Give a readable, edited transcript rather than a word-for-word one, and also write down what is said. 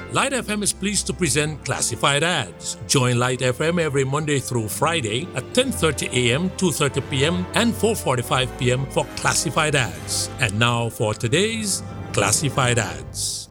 Light FM is pleased to present Classified Ads. Join Light FM every Monday through Friday at 10:30 a.m., 2:30 p.m., and 4:45 p.m. for Classified Ads. And now for today's Classified Ads.